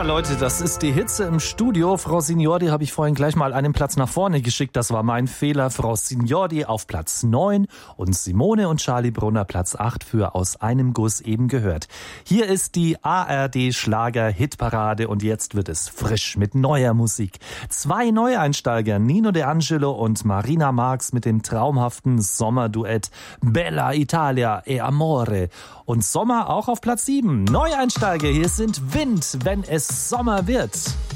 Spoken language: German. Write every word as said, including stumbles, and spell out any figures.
Leute, das ist die Hitze im Studio. Frau Signori habe ich vorhin gleich mal einen Platz nach vorne geschickt. Das war mein Fehler. Frau Signori auf Platz neun und Simone und Charlie Brunner Platz acht für Aus einem Guss eben gehört. Hier ist die A R D-Schlager-Hitparade und jetzt wird es frisch mit neuer Musik. Zwei Neueinsteiger, Nino De Angelo und Marina Marx mit dem traumhaften Sommerduett Bella Italia e Amore. Und Sommer auch auf Platz sieben. Neueinsteiger, hier sind Wind, wenn es Sommer wird.